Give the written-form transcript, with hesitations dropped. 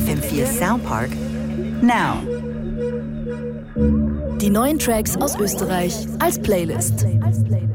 FM4 Soundpark now. Die neuen Tracks aus Österreich als Playlist.